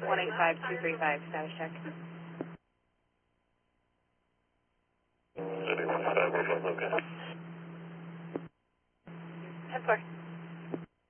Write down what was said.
185235, status check. City 15, Roger, okay. 10-4.